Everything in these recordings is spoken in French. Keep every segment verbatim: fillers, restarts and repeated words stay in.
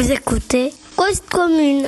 Vous écoutez Cause Commune.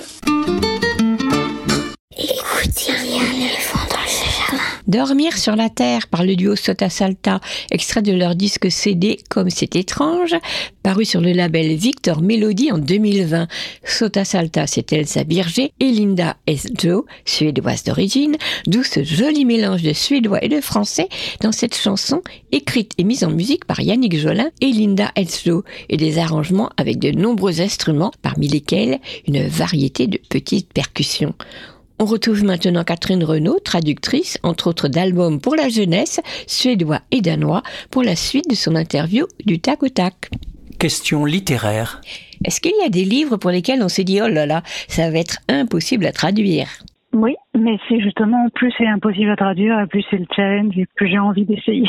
Écoutez, il y a un éléphant dans le jardin. Dormir sur la terre par le duo Sota Salta, extrait de leur disque C D Comme c'est étrange, paru sur le label Victor Melody en deux mille vingt. Sota Salta, c'est Elsa Birger et Linda Esjo, suédoise d'origine, d'où ce joli mélange de suédois et de français dans cette chanson écrite et mise en musique par Yannick Jolin et Linda Esjo, et des arrangements avec de nombreux instruments, parmi lesquels une variété de petites percussions. On retrouve maintenant Catherine Renaud, traductrice, entre autres d'albums pour la jeunesse, suédois et danois, pour la suite de son interview du Tac au Tac. Question littéraire. Est-ce qu'il y a des livres pour lesquels on s'est dit « Oh là là, ça va être impossible à traduire ». Oui, mais c'est justement, plus c'est impossible à traduire, plus c'est le challenge et plus j'ai envie d'essayer.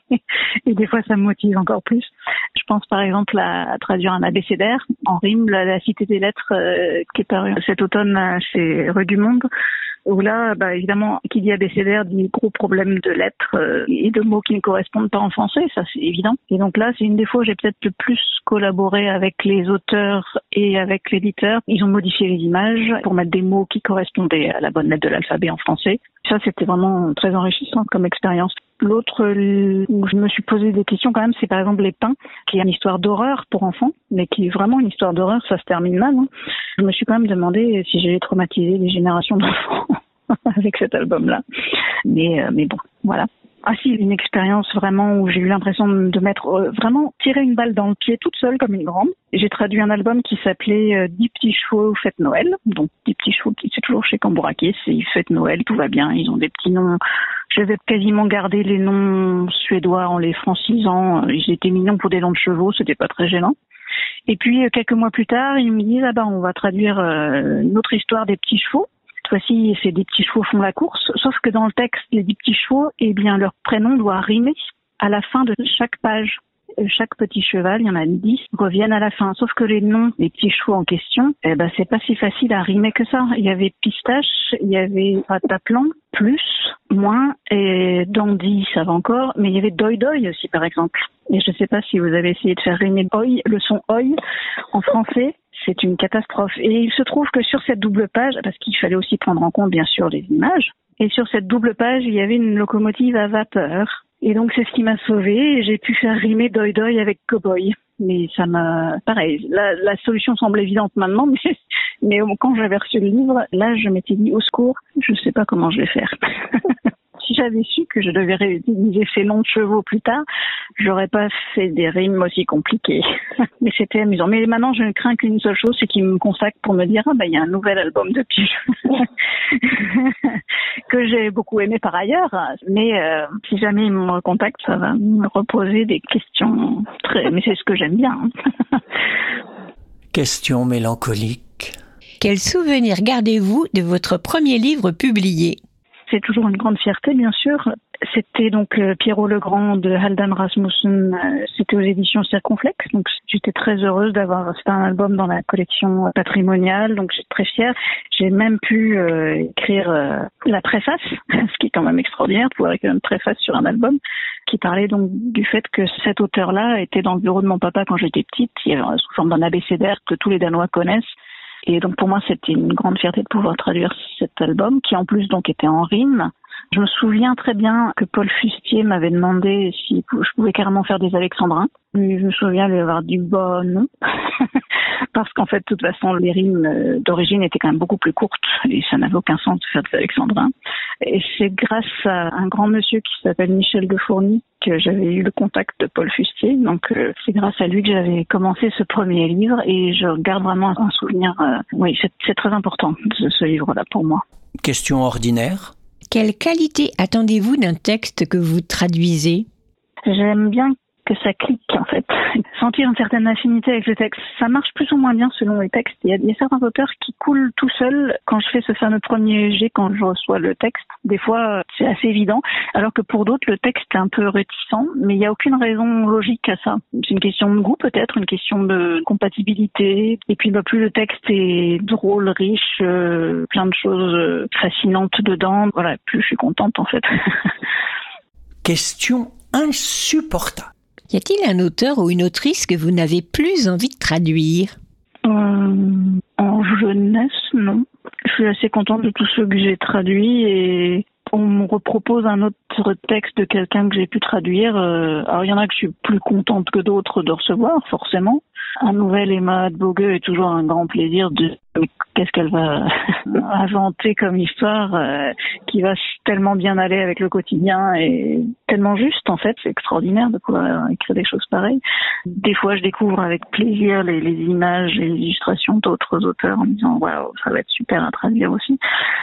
Et des fois, ça me motive encore plus. Je pense par exemple à, à traduire un abécédaire en rime, la, la Cité des lettres, euh, qui est paru cet automne euh, chez Rue du Monde, où là, bah, évidemment, qui dit abécédaire dit gros problème de lettres euh, et de mots qui ne correspondent pas en français, ça c'est évident. Et donc là, c'est une des fois où j'ai peut-être le plus collaboré avec les auteurs et avec l'éditeur. Ils ont modifié les images pour mettre des mots qui correspondaient à la bonne lettre de l'alphabet en français. Ça, c'était vraiment très enrichissant comme expérience. L'autre où je me suis posé des questions quand même, c'est par exemple Les Pins, qui est une histoire d'horreur pour enfants, mais qui est vraiment une histoire d'horreur, ça se termine mal. Hein. Je me suis quand même demandé si j'allais traumatiser des générations d'enfants avec cet album-là. Mais, euh, mais bon, voilà. Ah si, une expérience vraiment où j'ai eu l'impression de mettre euh, vraiment tirer une balle dans le pied toute seule comme une grande. J'ai traduit un album qui s'appelait euh, dix petits chevaux fête Noël. Donc dix petits chevaux, c'est toujours chez Cambourakis, c'est fête Noël, tout va bien. Ils ont des petits noms. J'avais quasiment gardé les noms suédois en les francisant. Ils étaient mignons pour des noms de chevaux, c'était pas très gênant. Et puis quelques mois plus tard, ils me disent ah ben on va traduire euh, une autre histoire des petits chevaux. Cette fois-ci, c'est des petits chevaux font la course, sauf que dans le texte, les dix petits chevaux, eh bien, leur prénom doit rimer à la fin de chaque page. Chaque petit cheval, il y en a dix, reviennent à la fin. Sauf que les noms des petits chevaux en question, eh ben, c'est pas si facile à rimer que ça. Il y avait Pistache, il y avait Rataplan, plus, moins, et Dandy, ça va encore, mais il y avait Doi Doi aussi, par exemple. Et je sais pas si vous avez essayé de faire rimer oi, le son oi en français. C'est une catastrophe. Et il se trouve que sur cette double page, parce qu'il fallait aussi prendre en compte bien sûr les images, et sur cette double page, il y avait une locomotive à vapeur. Et donc c'est ce qui m'a sauvée, et j'ai pu faire rimer Doi Doi avec Cowboy. Mais ça m'a... Pareil, la, la solution semble évidente maintenant, mais, mais quand j'avais reçu le livre, là je m'étais dit au secours, je sais pas comment je vais faire. Si j'avais su que je devais réutiliser ces noms de chevaux plus tard, j'aurais pas fait des rimes aussi compliquées. Mais c'était amusant. Mais maintenant, je ne crains qu'une seule chose, c'est qu'ils me contactent pour me dire « Ah ben, il y a un nouvel album de petits chevaux que j'ai beaucoup aimé par ailleurs. » Mais euh, si jamais ils me contactent, ça va me reposer des questions très... Mais c'est ce que j'aime bien. Question mélancolique. Quel souvenir gardez-vous de votre premier livre publié ? C'est toujours une grande fierté, bien sûr. C'était donc euh, Pierrot le Grand de Haldan Rasmussen. Euh, c'était aux éditions Circonflexe. Donc j'étais très heureuse d'avoir fait un album dans la collection patrimoniale. Donc j'étais très fière. J'ai même pu euh, écrire euh, la préface, ce qui est quand même extraordinaire, de pouvoir écrire une préface sur un album qui parlait donc du fait que cet auteur-là était dans le bureau de mon papa quand j'étais petite. Il y avait sous forme d'un abécédaire que tous les Danois connaissent. Et donc pour moi, c'était une grande fierté de pouvoir traduire cet album, qui en plus donc était en rime. Je me souviens très bien que Paul Fustier m'avait demandé si je pouvais carrément faire des alexandrins. Je me souviens lui avoir dit bah non, parce qu'en fait de toute façon les rimes d'origine étaient quand même beaucoup plus courtes et ça n'avait aucun sens de faire des alexandrins. Et c'est grâce à un grand monsieur qui s'appelle Michel de Fourny que j'avais eu le contact de Paul Fustier. Donc euh, c'est grâce à lui que j'avais commencé ce premier livre et je garde vraiment un souvenir. Euh, oui, c'est, c'est très important ce, ce livre-là pour moi. Question ordinaire. Quelle qualité attendez-vous d'un texte que vous traduisez ? J'aime bien que ça clique, en fait. Sentir une certaine affinité avec le texte. Ça marche plus ou moins bien selon les textes. Il y a, il y a certains auteurs qui coulent tout seuls quand je fais ce fameux premier jet, quand je reçois le texte. Des fois, c'est assez évident. Alors que pour d'autres, le texte est un peu réticent. Mais il n'y a aucune raison logique à ça. C'est une question de goût, peut-être, une question de compatibilité. Et puis, bah, plus le texte est drôle, riche, euh, plein de choses fascinantes dedans, voilà, plus je suis contente, en fait. Question insupportable. Y a-t-il un auteur ou une autrice que vous n'avez plus envie de traduire ? Euh, en jeunesse, non. Je suis assez contente de tous ceux que j'ai traduits et on me repropose un autre texte de quelqu'un que j'ai pu traduire. Alors il y en a que je suis plus contente que d'autres de recevoir, forcément. Un nouvel Emma Adboge est toujours un grand plaisir de mais qu'est-ce qu'elle va inventer comme histoire euh, qui va tellement bien aller avec le quotidien et tellement juste en fait, c'est extraordinaire de pouvoir écrire des choses pareilles. Des fois je découvre avec plaisir les, les images et les illustrations d'autres auteurs en me disant waouh, ça va être super à traduire aussi.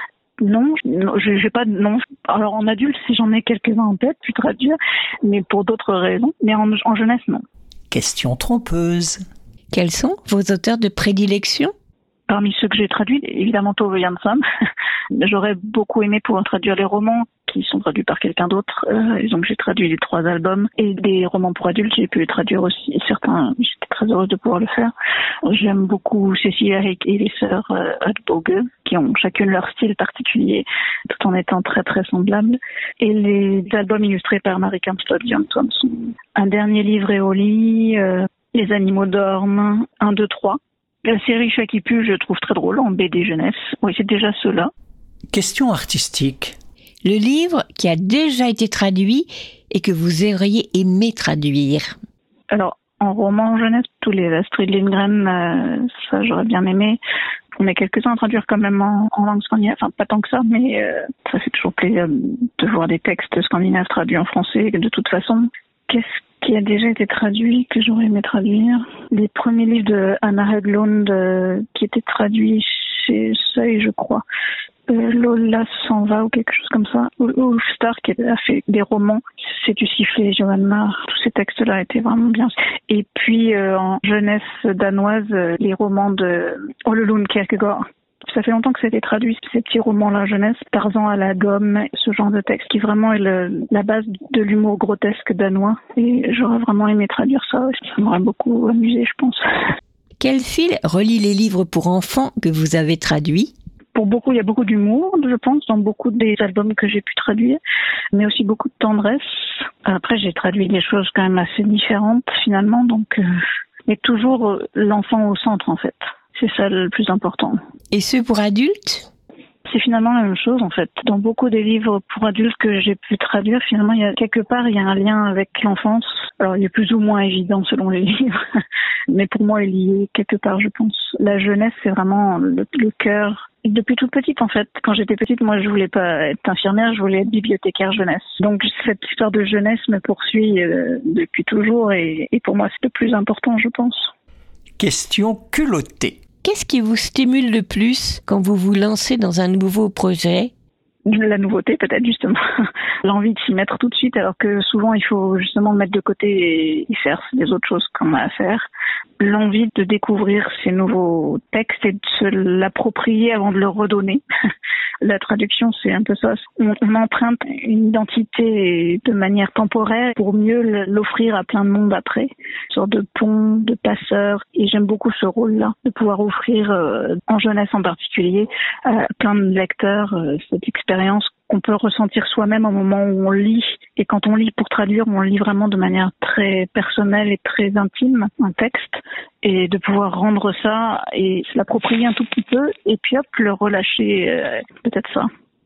Non, je j'ai pas de non. Alors en adulte, si j'en ai quelques-uns en tête, puis traduire, mais pour d'autres raisons. Mais en, en jeunesse, non. Question trompeuse. Quels sont vos auteurs de prédilection ? Parmi ceux que j'ai traduits, évidemment Tove Jansson. J'aurais beaucoup aimé pouvoir traduire les romans qui sont traduits par quelqu'un d'autre. Euh, et donc j'ai traduit les trois albums et des romans pour adultes. J'ai pu les traduire aussi. Et certains, j'étais très heureuse de pouvoir le faire. J'aime beaucoup Cecilia Hayek et les sœurs euh, Adboge, qui ont chacune leur style particulier, tout en étant très très semblables. Et les albums illustrés par Mary Kempston Johnson sont un dernier livre au lit, euh, Les animaux dorment, un, deux, trois. La série Chat qui pue, je trouve très drôle, en B D jeunesse. Oui, c'est déjà ceux-là. Question artistique. Le livre qui a déjà été traduit et que vous auriez aimé traduire. Alors, en roman jeunesse, tous les Astrid Lindgren, euh, ça j'aurais bien aimé. On est quelques-uns à traduire quand même en, en langue scandinave, enfin pas tant que ça, mais euh, ça fait toujours plaisir de voir des textes scandinaves traduits en français de toute façon. Qu'est-ce qui a déjà été traduit que j'aurais aimé traduire? Les premiers livres de Anna Höglund euh, qui étaient traduits chez Seuil, je crois. Euh, Lola s'en va ou quelque chose comme ça. Ou Star qui a fait des romans. C'est du sifflet, Johan Mar. Tous ces textes-là étaient vraiment bien. Et puis euh, en jeunesse danoise, euh, les romans de Ole Lund Kierkegaard. Ça fait longtemps que ça a été traduit, ces petits romans-là jeunesse, Tarzan à la gomme, ce genre de texte qui vraiment est le, la base de l'humour grotesque danois. Et j'aurais vraiment aimé traduire ça. Ça m'aurait beaucoup amusé, je pense. Quel fil relie les livres pour enfants que vous avez traduits ? Pour beaucoup, il y a beaucoup d'humour, je pense, dans beaucoup des albums que j'ai pu traduire, mais aussi beaucoup de tendresse. Après, j'ai traduit des choses quand même assez différentes, finalement, donc, euh, mais toujours euh, l'enfant au centre, en fait. C'est ça le plus important. Et ceux pour adultes ? C'est finalement la même chose, en fait. Dans beaucoup des livres pour adultes que j'ai pu traduire, finalement, il y a quelque part, il y a un lien avec l'enfance. Alors, il est plus ou moins évident selon les livres, mais pour moi, il y est quelque part, je pense. La jeunesse, c'est vraiment le, le cœur. Depuis toute petite, en fait, quand j'étais petite, moi, je voulais pas être infirmière, je voulais être bibliothécaire jeunesse. Donc, cette histoire de jeunesse me poursuit euh, depuis toujours et, et pour moi, c'est le plus important, je pense. Question culottée. Qu'est-ce qui vous stimule le plus quand vous vous lancez dans un nouveau projet ? La nouveauté, peut-être, justement. L'envie de s'y mettre tout de suite, alors que souvent, il faut justement le mettre de côté et faire des autres choses qu'on a à faire. L'envie de découvrir ces nouveaux textes et de se l'approprier avant de le redonner. La traduction, c'est un peu ça. On, on emprunte une identité de manière temporaire pour mieux l'offrir à plein de monde après. Une sorte de pont, de passeur. Et j'aime beaucoup ce rôle-là, de pouvoir offrir, euh, en jeunesse en particulier, à plein de lecteurs, euh, cette expérience qu'on peut ressentir soi-même au moment où on lit. Et quand on lit pour traduire, on lit vraiment de manière très personnelle et très intime un texte. Et de pouvoir rendre ça et se l'approprier un tout petit peu et puis hop, le relâcher, euh, peut-être ça.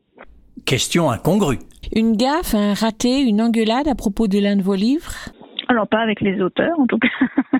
Question incongrue. Une gaffe, un raté, une engueulade à propos de l'un de vos livres ? Alors pas avec les auteurs en tout cas.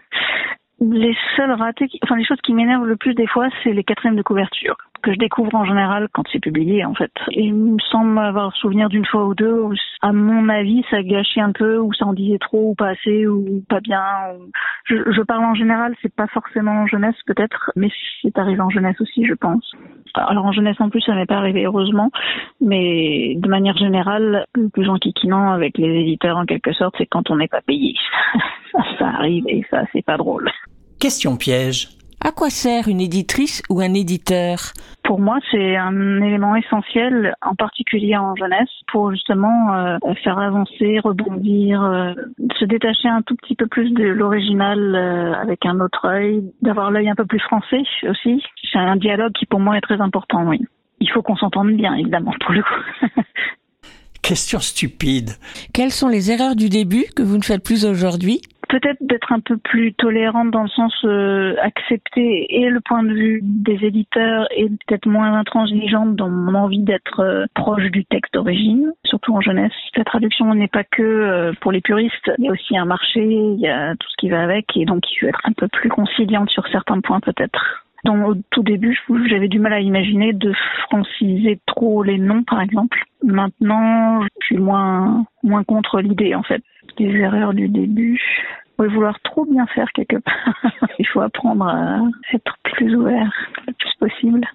Les seuls ratés, qui, enfin les choses qui m'énervent le plus des fois, c'est les quatrièmes de couverture que je découvre en général quand c'est publié en fait. Et il me semble avoir souvenir d'une fois ou deux où, à mon avis, ça gâchait un peu, ou ça en disait trop, ou pas assez, ou pas bien. Ou... Je, je parle en général, c'est pas forcément en jeunesse peut-être, mais c'est arrivé en jeunesse aussi, je pense. Alors en jeunesse en plus, ça m'est pas arrivé heureusement, mais de manière générale, le plus enquiquinant avec les éditeurs en quelque sorte, c'est quand on n'est pas payé. ça, ça arrive et ça, c'est pas drôle. Question piège. À quoi sert une éditrice ou un éditeur ? Pour moi, c'est un élément essentiel, en particulier en jeunesse, pour justement euh, faire avancer, rebondir, euh, se détacher un tout petit peu plus de l'original euh, avec un autre œil, d'avoir l'œil un peu plus français aussi. C'est un dialogue qui pour moi est très important, oui. Il faut qu'on s'entende bien, évidemment, pour le coup. Question stupide. Quelles sont les erreurs du début que vous ne faites plus aujourd'hui ? Peut-être d'être un peu plus tolérante dans le sens euh, accepter et le point de vue des éditeurs et peut-être moins intransigeante dans mon envie d'être euh, proche du texte d'origine, surtout en jeunesse. La traduction n'est pas que euh, pour les puristes, il y a aussi un marché, il y a tout ce qui va avec et donc il faut être un peu plus conciliante sur certains points peut-être. Donc, au tout début, j'avais du mal à imaginer de franciser trop les noms, par exemple. Maintenant, je suis moins, moins contre l'idée, en fait. Les erreurs du début, oui, vouloir trop bien faire quelque part. Il faut apprendre à être plus ouvert le plus possible.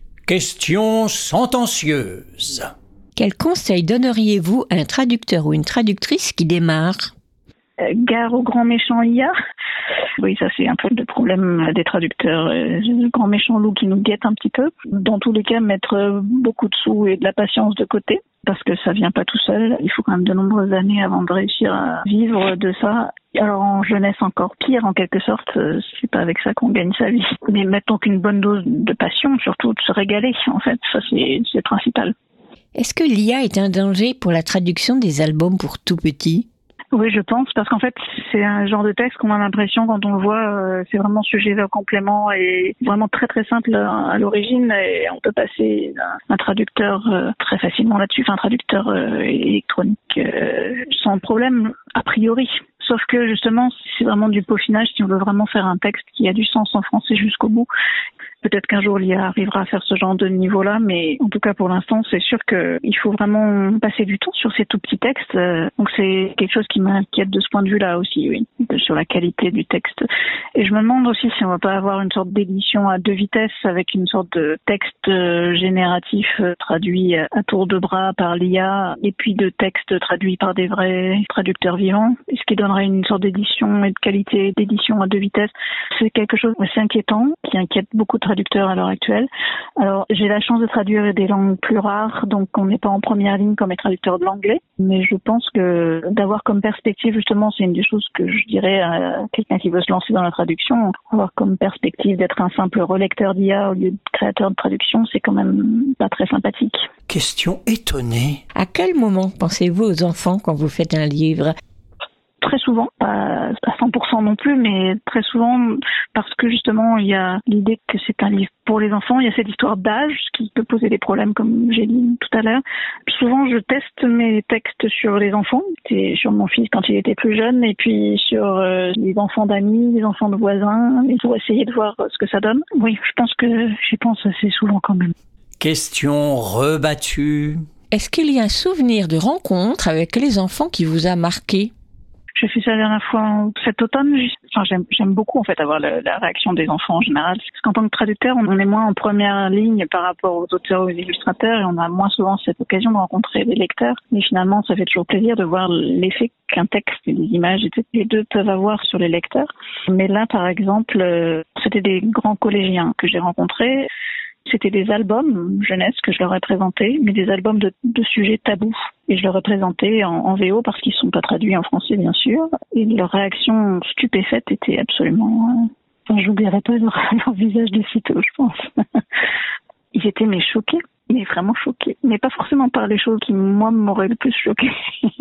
Question sentencieuse. Quel conseil donneriez-vous à un traducteur ou une traductrice qui démarre ? Euh, gare au grand méchant I A. Oui, ça c'est un peu le problème des traducteurs. Le grand méchant loup qui nous guette un petit peu. Dans tous les cas, mettre beaucoup de sous et de la patience de côté, parce que ça vient pas tout seul. Il faut quand même de nombreuses années avant de réussir à vivre de ça. Alors en jeunesse encore pire, en quelque sorte, c'est pas avec ça qu'on gagne sa vie. Mais mettons qu'une bonne dose de passion, surtout de se régaler, en fait, ça c'est, c'est principal. Est-ce que l'I A est un danger pour la traduction des albums pour tout petits ? Oui, je pense, parce qu'en fait, c'est un genre de texte qu'on a l'impression, quand on le voit, euh, c'est vraiment sujet de complément et vraiment très très simple à l'origine et on peut passer un, un traducteur euh, très facilement là-dessus, enfin un traducteur euh, électronique euh, sans problème, a priori. Sauf que justement, c'est vraiment du peaufinage si on veut vraiment faire un texte qui a du sens en français jusqu'au bout. Peut-être qu'un jour l'I A arrivera à faire ce genre de niveau-là, mais en tout cas pour l'instant, c'est sûr qu'il faut vraiment passer du temps sur ces tout petits textes. Donc c'est quelque chose qui m'inquiète de ce point de vue-là aussi, oui, sur la qualité du texte. Et je me demande aussi si on va pas avoir une sorte d'édition à deux vitesses avec une sorte de texte génératif traduit à tour de bras par l'I A et puis de textes traduits par des vrais traducteurs vivants, ce qui donnerait une sorte d'édition et de qualité d'édition à deux vitesses. C'est quelque chose d'assez inquiétant, qui inquiète beaucoup de traducteurs à l'heure actuelle. Alors, j'ai la chance de traduire des langues plus rares, donc on n'est pas en première ligne comme les traducteurs de l'anglais, mais je pense que d'avoir comme perspective, justement, c'est une des choses que je dirais à quelqu'un qui veut se lancer dans la traduction, avoir comme perspective d'être un simple relecteur d'I A au lieu de créateur de traduction, c'est quand même pas très sympathique. Question étonnée. À quel moment pensez-vous aux enfants quand vous faites un livre ? Très souvent, pas à cent pour cent non plus, mais très souvent parce que justement il y a l'idée que c'est un livre pour les enfants, il y a cette histoire d'âge qui peut poser des problèmes comme j'ai dit tout à l'heure. Souvent je teste mes textes sur les enfants, c'est sur mon fils quand il était plus jeune et puis sur euh, les enfants d'amis, les enfants de voisins, pour essayer de voir ce que ça donne. Oui, je pense que j'y pense assez souvent quand même. Question rebattue. Est-ce qu'il y a un souvenir de rencontre avec les enfants qui vous a marqué ? J'ai fait ça la dernière fois cet automne. Enfin, j'aime, j'aime beaucoup en fait avoir la, la réaction des enfants en général. Parce qu'en tant que traducteur, on est moins en première ligne par rapport aux auteurs, aux illustrateurs, et on a moins souvent cette occasion de rencontrer les lecteurs. Mais finalement, ça fait toujours plaisir de voir l'effet qu'un texte et des images, et cetera, les deux peuvent avoir sur les lecteurs. Mais là, par exemple, c'était des grands collégiens que j'ai rencontrés. C'était des albums jeunesse que je leur ai présentés, mais des albums de, de sujets tabous. Et je leur ai présenté en, en V O parce qu'ils ne sont pas traduits en français, bien sûr. Et leur réaction stupéfaite était absolument... Euh... Enfin, j'oublierai pas leur, leur visage de sitôt, je pense. Ils étaient mais choqués, mais vraiment choqués. Mais pas forcément par les choses qui, moi, m'auraient le plus choqué.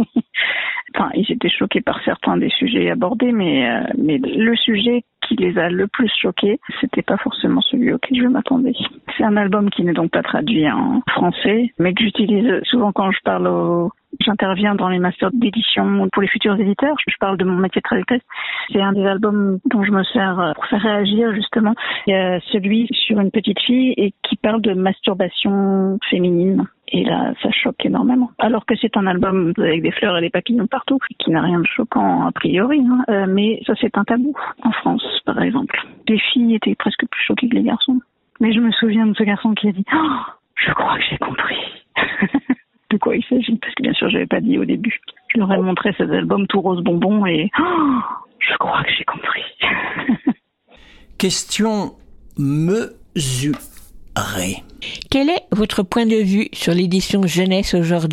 Enfin, ils étaient choqués par certains des sujets abordés, mais, euh, mais le sujet qui les a le plus choqués, c'était pas forcément celui auquel je m'attendais. C'est un album qui n'est donc pas traduit en français, mais que j'utilise souvent quand je parle au... J'interviens dans les masters d'édition pour les futurs éditeurs. Je parle de mon métier de traductrice. C'est un des albums dont je me sers pour faire réagir, justement. Il y a celui sur une petite fille et qui parle de masturbation féminine. Et là, ça choque énormément. Alors que c'est un album avec des fleurs et des papillons partout, qui n'a rien de choquant a priori. Hein. Euh, mais ça, c'est un tabou en France, par exemple. Les filles étaient presque plus choquées que les garçons. Mais je me souviens de ce garçon qui a dit oh, « Je crois que j'ai compris ». De quoi il s'agit, parce que bien sûr, je n'avais pas dit au début. Je leur ai montré cet album tout rose bonbon et oh, je crois que j'ai compris. Question mesurée. Quel est votre point de vue sur l'édition jeunesse aujourd'hui ?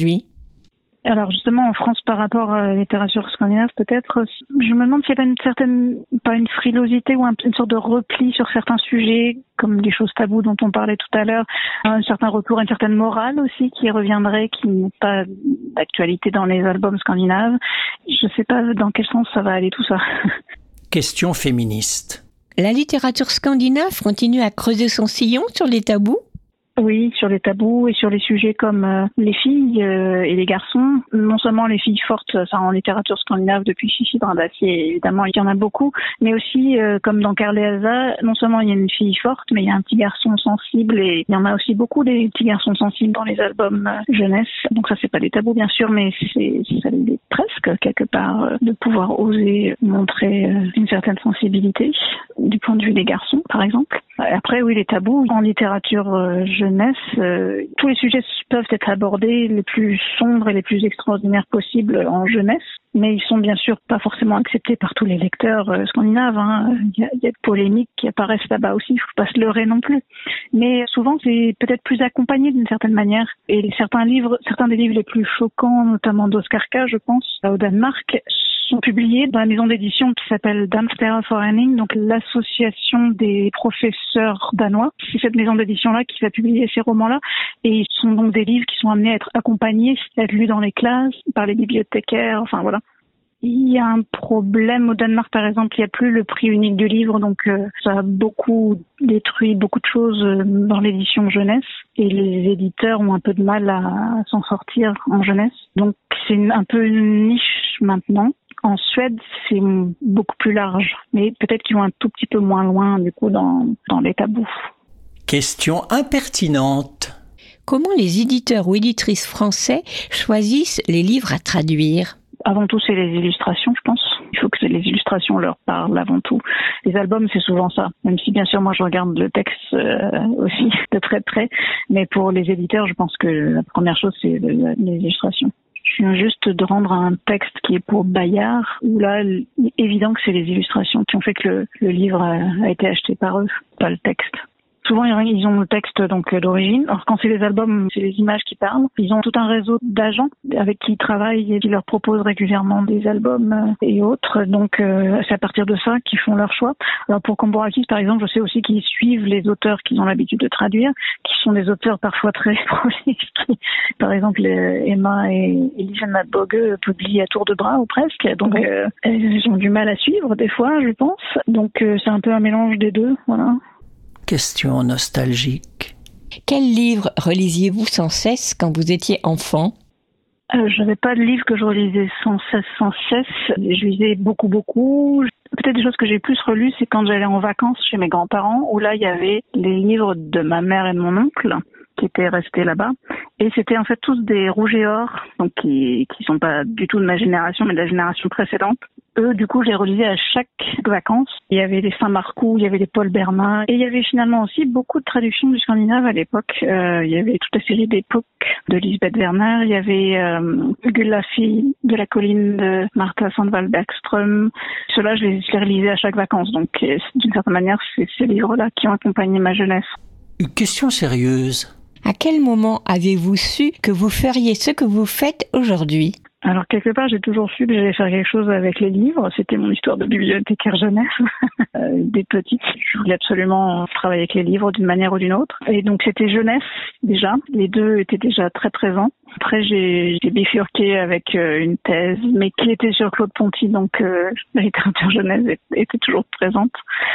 Alors justement, en France, par rapport à la littérature scandinave, peut-être, je me demande s'il n'y a pas une certaine, pas une frilosité ou un, une sorte de repli sur certains sujets, comme les choses taboues dont on parlait tout à l'heure, un certain retour à une certaine morale aussi qui reviendrait, qui n'est pas d'actualité dans les albums scandinaves. Je ne sais pas dans quel sens ça va aller tout ça. Question féministe. La littérature scandinave continue à creuser son sillon sur les tabous? Oui, sur les tabous et sur les sujets comme euh, les filles euh, et les garçons. Non seulement les filles fortes, ça en littérature scandinave depuis Fifi Brindacier, évidemment il y en a beaucoup, mais aussi euh, comme dans Karl et Elsa, non seulement il y a une fille forte, mais il y a un petit garçon sensible et il y en a aussi beaucoup des petits garçons sensibles dans les albums euh, jeunesse. Donc ça c'est pas des tabous bien sûr, mais c'est ça l'est presque quelque part euh, de pouvoir oser montrer euh, une certaine sensibilité du point de vue des garçons par exemple. Après oui les tabous en littérature euh, jeunesse, euh, tous les sujets peuvent être abordés les plus sombres et les plus extraordinaires possibles en jeunesse, mais ils sont bien sûr pas forcément acceptés par tous les lecteurs euh, scandinaves. Hein. Il y a, il y a de polémiques qui apparaissent là-bas aussi, il faut pas se leurrer non plus. Mais souvent c'est peut-être plus accompagné d'une certaine manière. Et certains livres, certains des livres les plus choquants, notamment d'Oscar K, je pense, au Danemark, sont publiés dans la maison d'édition qui s'appelle Dansklæreforening, donc l'association des professeurs danois. C'est cette maison d'édition-là qui va publier ces romans-là. Et ce sont donc des livres qui sont amenés à être accompagnés, à être lus dans les classes, par les bibliothécaires, enfin voilà. Il y a un problème au Danemark, par exemple, il n'y a plus le prix unique du livre, donc euh, ça a beaucoup détruit beaucoup de choses euh, dans l'édition jeunesse, et les éditeurs ont un peu de mal à, à s'en sortir en jeunesse. Donc c'est une, un peu une niche maintenant. En Suède, c'est beaucoup plus large, mais peut-être qu'ils vont un tout petit peu moins loin, du coup, dans, dans les tabous. Question impertinente. Comment les éditeurs ou éditrices français choisissent les livres à traduire? Avant tout, c'est les illustrations, je pense. Il faut que les illustrations leur parlent avant tout. Les albums, c'est souvent ça. Même si, bien sûr, moi, je regarde le texte euh, aussi de très près. Mais pour les éditeurs, je pense que la première chose, c'est le, les illustrations. Je viens juste de rendre un texte qui est pour Bayard, où là, il est évident que c'est les illustrations qui ont fait que le, le livre a, a été acheté par eux, pas le texte. Souvent, ils ont le texte donc d'origine. Alors, quand c'est les albums, c'est les images qui parlent. Ils ont tout un réseau d'agents avec qui ils travaillent et qui leur proposent régulièrement des albums et autres. Donc, euh, c'est à partir de ça qu'ils font leur choix. Alors, pour Komborakis, par exemple, je sais aussi qu'ils suivent les auteurs qu'ils ont l'habitude de traduire, qui sont des auteurs parfois très prolifiques. Par exemple, Emma et Elisen Madboge publient à tour de bras ou presque. Donc, euh, ils ont du mal à suivre des fois, je pense. Donc, euh, c'est un peu un mélange des deux, voilà. Question nostalgique. Quel livre relisiez-vous sans cesse quand vous étiez enfant? euh, Je n'avais pas de livre que je relisais sans cesse, sans cesse. Je lisais beaucoup, beaucoup. Peut-être des choses que j'ai plus relues, c'est quand j'allais en vacances chez mes grands-parents, où là, il y avait les livres de ma mère et de mon oncle qui étaient restés là-bas. Et c'était en fait tous des rouges et or, donc qui qui sont pas du tout de ma génération, mais de la génération précédente. Eux, du coup, je les relisais à chaque vacances. Il y avait les Saint-Marcoux, il y avait les Paul Bernin, et il y avait finalement aussi beaucoup de traductions du scandinave à l'époque. Euh, il y avait toute la série d'Époque de Lisbeth Werner, il y avait euh, Gulla fille de la colline de Martha Sandvall Bergström. Ceux-là, je les, je les relisais à chaque vacances. Donc, d'une certaine manière, c'est ces livres-là qui ont accompagné ma jeunesse. Une question sérieuse. À quel moment avez-vous su que vous feriez ce que vous faites aujourd'hui? Alors, quelque part, j'ai toujours su que j'allais faire quelque chose avec les livres. C'était mon histoire de bibliothécaire jeunesse. euh, dès petite, je voulais absolument travailler avec les livres d'une manière ou d'une autre. Et donc, c'était jeunesse, déjà. Les deux étaient déjà très présents. Après, j'ai, j'ai bifurqué avec euh, une thèse, mais qui était sur Claude Ponty, donc euh, la littérature jeunesse était toujours présente.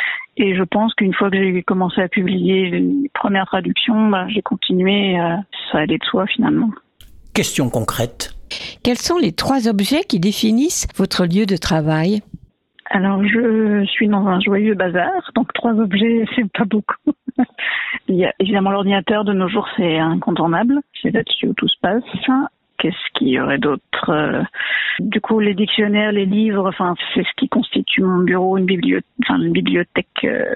Et je pense qu'une fois que j'ai commencé à publier les premières traductions, bah, j'ai continué, euh, ça allait de soi finalement. Question concrète. Quels sont les trois objets qui définissent votre lieu de travail? Alors, je suis dans un joyeux bazar, donc trois objets, c'est pas beaucoup. Il y a évidemment l'ordinateur, de nos jours, c'est incontournable. C'est là-dessus où tout se passe. Qu'est-ce qu'il y aurait d'autre? euh, Du coup, les dictionnaires, les livres, enfin, c'est ce qui constitue mon bureau, une bibliothèque, enfin, une bibliothèque. Euh,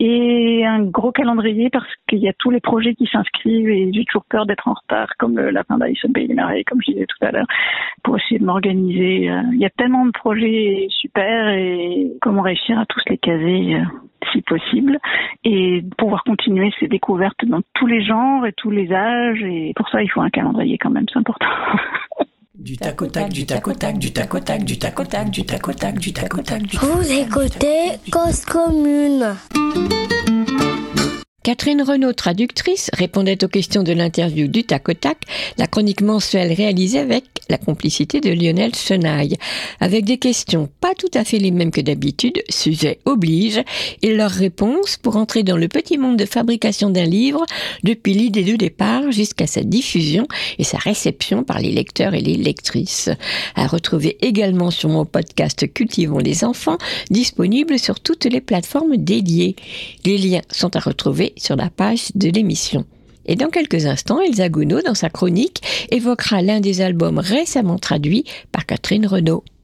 et un gros calendrier parce qu'il y a tous les projets qui s'inscrivent et j'ai toujours peur d'être en retard, comme le lapin d'Alice au pays des merveilles, comme je disais tout à l'heure, pour essayer de m'organiser. Euh, il y a tellement de projets super et comment réussir à tous les caser euh, si possible et pouvoir continuer ces découvertes dans tous les genres et tous les âges, et pour ça il faut un calendrier quand même, c'est important. Du tac au tac, du tac au tac, du tac au tac, du tac au tac, du tac au tac, du tac au tac, du tac au tac. Vous écoutez Cause Commune. Catherine Renaud, traductrice, répondait aux questions de l'interview du tac au tac, la chronique mensuelle réalisée avec la complicité de Lionel Chenaille. Avec des questions pas tout à fait les mêmes que d'habitude, sujet oblige, et leurs réponses pour entrer dans le petit monde de fabrication d'un livre depuis l'idée de départ jusqu'à sa diffusion et sa réception par les lecteurs et les lectrices. À retrouver également sur mon podcast Cultivons les enfants, disponible sur toutes les plateformes dédiées. Les liens sont à retrouver sur la page de l'émission. Et dans quelques instants, Elsa Gounod, dans sa chronique, évoquera l'un des albums récemment traduits par Catherine Renaud.